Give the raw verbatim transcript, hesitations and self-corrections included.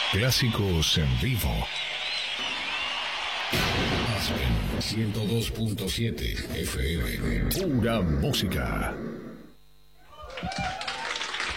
Clásicos en vivo. Aspen ciento dos punto siete F M. Pura música.